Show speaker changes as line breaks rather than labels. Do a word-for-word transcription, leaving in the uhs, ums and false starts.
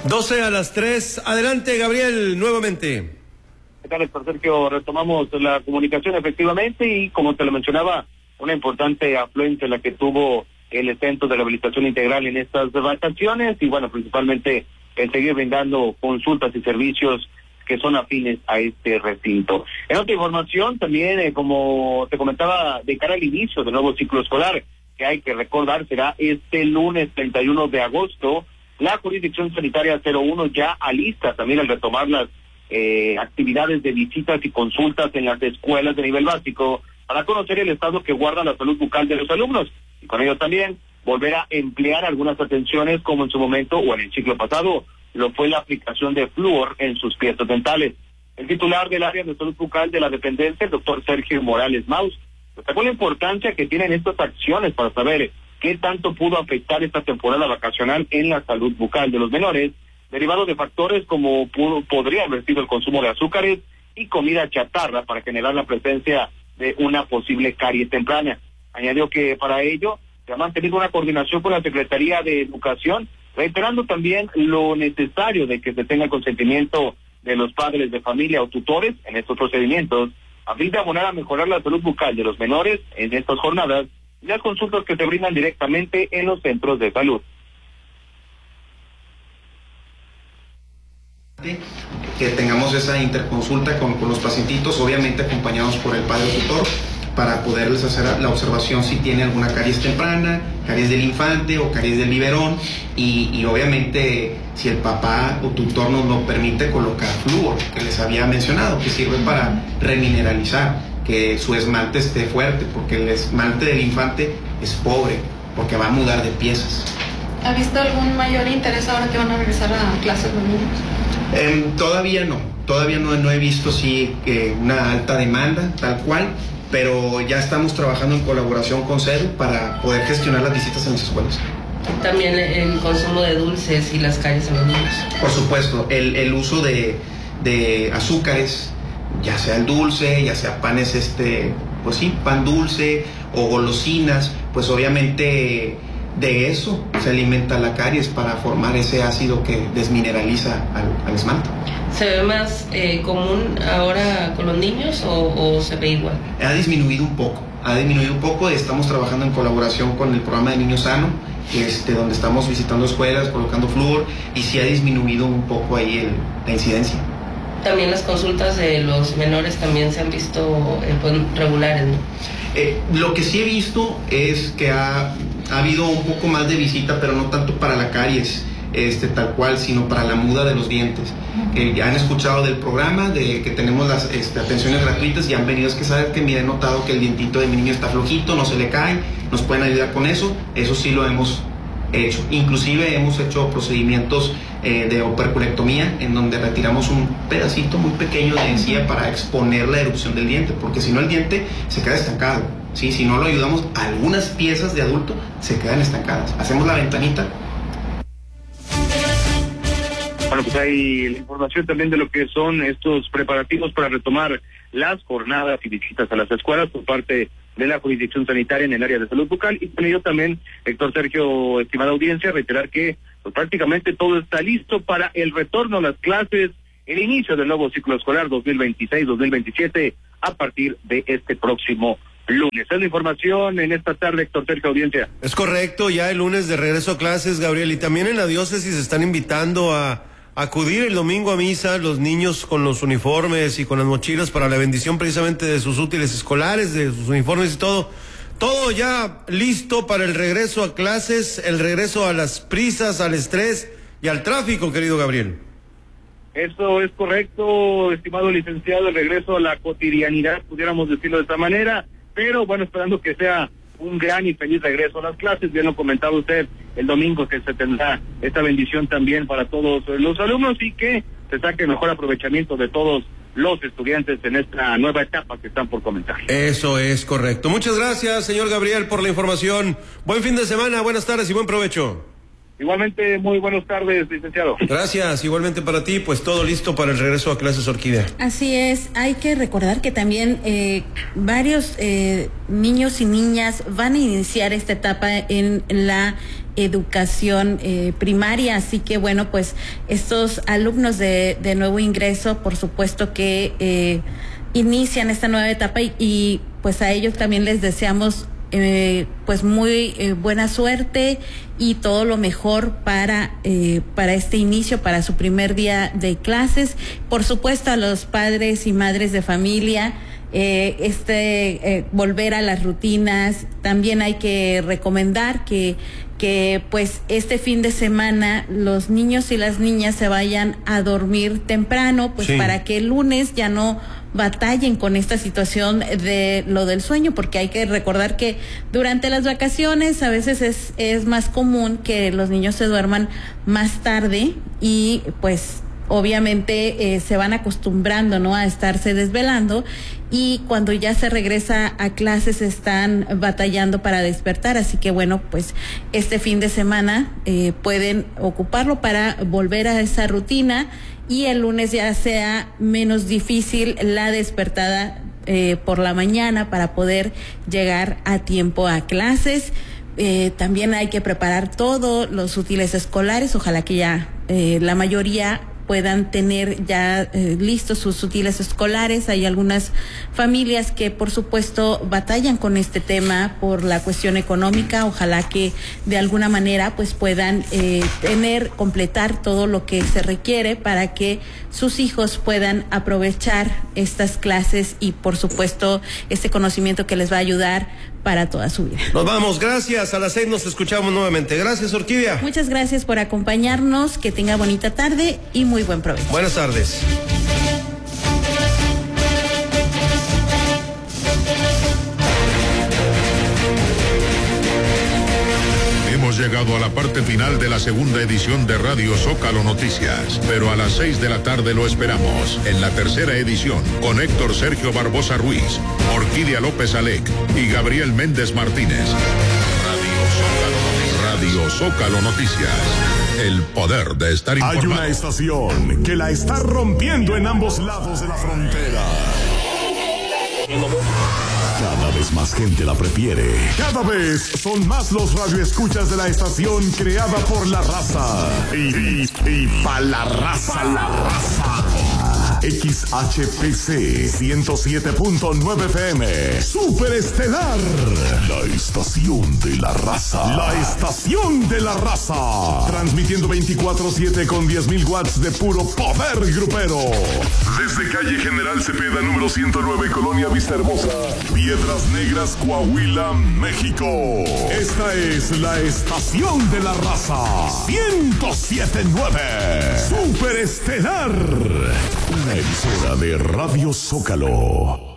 doce a las tres. Adelante, Gabriel, nuevamente.
¿Qué tal, Héctor Sergio? Retomamos la comunicación efectivamente y, como te lo mencionaba, una importante afluencia la que tuvo el Centro de Rehabilitación Integral en estas vacaciones y, bueno, principalmente el seguir brindando consultas y servicios que son afines a este recinto. En otra información, también, eh, como te comentaba, de cara al inicio del nuevo ciclo escolar, que hay que recordar será este lunes treinta y uno de agosto, la Jurisdicción Sanitaria cero uno ya alista también al retomar las eh, actividades de visitas y consultas en las escuelas de nivel básico para conocer el estado que guarda la salud bucal de los alumnos y con ello también volver a emplear algunas atenciones como en su momento o en el ciclo pasado lo fue la aplicación de flúor en sus piezas dentales. El titular del área de salud bucal de la dependencia, el doctor Sergio Morales Maus, destacó la importancia que tienen estas acciones para saber qué tanto pudo afectar esta temporada vacacional en la salud bucal de los menores, derivado de factores como pudo, podría haber sido el consumo de azúcares y comida chatarra para generar la presencia de una posible carie temprana. Añadió que para ello se ha mantenido una coordinación con la Secretaría de Educación, reiterando también lo necesario de que se tenga el consentimiento de los padres de familia o tutores en estos procedimientos, a fin de abonar a mejorar la salud bucal de los menores en estas jornadas y las consultas que se brindan directamente en los centros de salud.
Que tengamos esa interconsulta con, con los pacientitos, obviamente acompañados por el padre tutor, para poderles hacer la observación si tiene alguna caries temprana, caries del infante o caries del biberón, y, y obviamente si el papá o tutor nos lo permite, colocar flúor, que les había mencionado, que sirve para remineralizar, que su esmalte esté fuerte, porque el esmalte del infante es pobre, porque va a mudar de piezas.
¿Ha visto algún mayor interés ahora que van a regresar a clases los niños?
Eh, todavía no, todavía no, no he visto sí, eh, una alta demanda, tal cual, pero ya estamos trabajando en colaboración con CEDU para poder gestionar las visitas en las escuelas.
También el consumo de dulces y las caries en los niños.
Por supuesto, el, el uso de, de azúcares, ya sea el dulce, ya sea panes, este, pues sí, pan dulce o golosinas, pues obviamente de eso se alimenta la caries para formar ese ácido que desmineraliza al, al esmalte.
¿Se ve más eh, común ahora con los niños o, o se ve igual?
Ha disminuido un poco, ha disminuido un poco. Estamos trabajando en colaboración con el programa de Niño Sano, este, donde estamos visitando escuelas, colocando flúor, y sí ha disminuido un poco ahí el, la incidencia.
También las consultas de los menores también se han visto eh, pues, regulares, ¿no?
Eh, lo que sí he visto es que ha, ha habido un poco más de visita, pero no tanto para la caries, este, tal cual, sino para la muda de los dientes. Eh, ya han escuchado del programa, de que tenemos las este, atenciones gratuitas y han venido, es que saben que mira, he notado que el dientito de mi niño está flojito, no se le cae, nos pueden ayudar con eso. Eso sí lo hemos hecho. Inclusive hemos hecho procedimientos eh, de operculectomía, en donde retiramos un pedacito muy pequeño de encía para exponer la erupción del diente, porque si no el diente se queda estancado, ¿sí? Si no lo ayudamos, algunas piezas de adulto se quedan estancadas. Hacemos la ventanita.
Bueno, pues hay la información también de lo que son estos preparativos para retomar las jornadas y visitas a las escuelas por parte de la jurisdicción sanitaria en el área de salud bucal. Y con ello también, Héctor Sergio, estimada audiencia, reiterar que pues, prácticamente todo está listo para el retorno a las clases, el inicio del nuevo ciclo escolar dos mil veintiséis dos mil veintisiete a partir de este próximo lunes. Es la información en esta tarde, Héctor Sergio, audiencia.
Es correcto, ya el lunes de regreso a clases, Gabriel, y también en la diócesis están invitando a acudir el domingo a misa los niños con los uniformes y con las mochilas para la bendición precisamente de sus útiles escolares, de sus uniformes y todo. Todo ya listo para el regreso a clases, el regreso a las prisas, al estrés y al tráfico, querido Gabriel.
Eso es correcto, estimado licenciado, el regreso a la cotidianidad, pudiéramos decirlo de esta manera, pero bueno, esperando que sea un gran y feliz regreso a las clases. Bien lo comentaba usted el domingo, que se tendrá esta bendición también para todos los alumnos y que se saque mejor aprovechamiento de todos los estudiantes en esta nueva etapa que están por comenzar.
Eso es correcto. Muchas gracias, señor Gabriel, por la información. Buen fin de semana, buenas tardes y buen provecho.
Igualmente, muy buenas tardes, licenciado.
Gracias, igualmente para ti, pues todo listo para el regreso a clases, Orquídea.
Así es, hay que recordar que también eh, varios eh, niños y niñas van a iniciar esta etapa en la educación eh, primaria. Así que bueno, pues estos alumnos de, de nuevo ingreso, por supuesto que eh, inician esta nueva etapa y, y pues a ellos también les deseamos Eh, pues muy eh, buena suerte y todo lo mejor para eh, para este inicio, para su primer día de clases. Por supuesto, a los padres y madres de familia, eh, este eh, volver a las rutinas. También hay que recomendar que que pues este fin de semana los niños y las niñas se vayan a dormir temprano, pues sí, para que el lunes ya no batallen con esta situación de lo del sueño, porque hay que recordar que durante las vacaciones a veces es, es más común que los niños se duerman más tarde y pues obviamente eh, se van acostumbrando, ¿no?, a estarse desvelando, y cuando ya se regresa a clases están batallando para despertar. Así que bueno, pues este fin de semana eh, pueden ocuparlo para volver a esa rutina y el lunes ya sea menos difícil la despertada eh, por la mañana para poder llegar a tiempo a clases. Eh, también hay que preparar todos los útiles escolares. Ojalá que ya eh, la mayoría puedan tener ya eh, listos sus útiles escolares. Hay algunas familias que por supuesto batallan con este tema por la cuestión económica. Ojalá que de alguna manera pues puedan eh, tener, completar todo lo que se requiere para que sus hijos puedan aprovechar estas clases y por supuesto este conocimiento que les va a ayudar para toda su vida.
Nos vamos, gracias. A las seis nos escuchamos nuevamente. Gracias, Orquídea.
Muchas gracias por acompañarnos, que tenga bonita tarde y muy buen provecho.
Buenas tardes.
Hemos llegado a la parte final de la segunda edición de Radio Zócalo Noticias, pero a las seis de la tarde lo esperamos en la tercera edición con Héctor Sergio Barbosa Ruiz, Orquídea López Alec y Gabriel Méndez Martínez. Radio Zócalo, Radio Zócalo Noticias, el poder de estar informado.
Hay una estación que la está rompiendo en ambos lados de la frontera. Cada vez más gente la prefiere. Cada vez son más los radioescuchas de la estación creada por la raza. Y, y, y pa' la raza. Pa' la raza. X H P C ciento siete punto nueve F M. Superestelar. La estación de la raza. La estación de la raza. Transmitiendo veinticuatro siete con diez mil watts de puro poder grupero. Desde calle General Cepeda, número ciento nueve, Colonia Vista Hermosa, Piedras Negras, Coahuila, México. Esta es la estación de la raza. ciento siete punto nueve. Superestelar. Una emisora de Radio Zócalo.